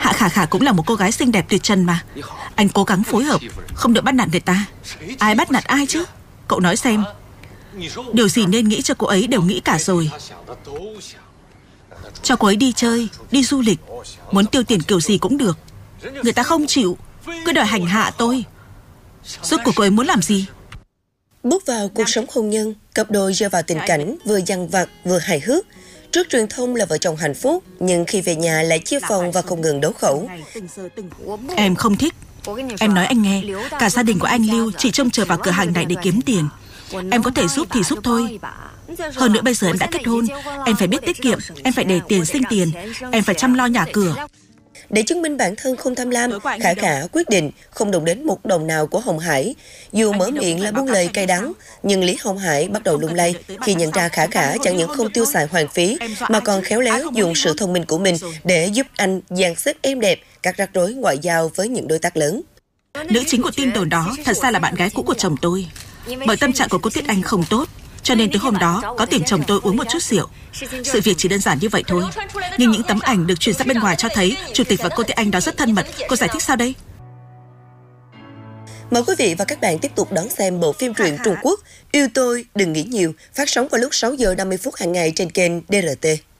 Hạ Khả Khả cũng là một cô gái xinh đẹp tuyệt trần mà. Anh cố gắng phối hợp, không được bắt nạt người ta. Ai bắt nạt ai chứ? Cậu nói xem. Điều gì nên nghĩ cho cô ấy đều nghĩ cả rồi. Cho cô ấy đi chơi, đi du lịch, muốn tiêu tiền kiểu gì cũng được. Người ta không chịu, cứ đòi hành hạ tôi. Rốt cuộc cô ấy muốn làm gì? Bước vào cuộc sống hôn nhân, cặp đôi rơi vào tình cảnh vừa dằn vặt vừa hài hước. Trước truyền thông là vợ chồng hạnh phúc, nhưng khi về nhà lại chia phòng và không ngừng đấu khẩu. Em không thích. Em nói anh nghe, cả gia đình của anh Lưu chỉ trông chờ vào cửa hàng này để kiếm tiền. Em có thể giúp thì giúp thôi. Hơn nữa bây giờ em đã kết hôn, em phải biết tiết kiệm, em phải để tiền sinh tiền, em phải chăm lo nhà cửa. Để chứng minh bản thân không tham lam, Khả Khả quyết định không đụng đến một đồng nào của Hồng Hải. Dù mở miệng là buông lời cay đắng, nhưng Lý Hồng Hải bắt đầu lung lay khi nhận ra Khả Khả chẳng những không tiêu xài hoang phí, mà còn khéo léo dùng sự thông minh của mình để giúp anh dàn xếp êm đẹp các rắc rối ngoại giao với những đối tác lớn. Nữ chính của tin đồn đó thật ra là bạn gái cũ của chồng tôi. Bởi tâm trạng của cô Tuyết Anh không tốt, cho nên từ hôm đó có tìm chồng tôi uống một chút rượu. Sự việc chỉ đơn giản như vậy thôi. Nhưng những tấm ảnh được truyền ra bên ngoài cho thấy chủ tịch và cô Tuyết Anh đó rất thân mật. Cô giải thích sao đây? Mời quý vị và các bạn tiếp tục đón xem bộ phim truyện Trung Quốc Yêu Tôi Đừng Nghĩ Nhiều, phát sóng vào lúc 6 giờ 50 phút hàng ngày trên kênh DRT.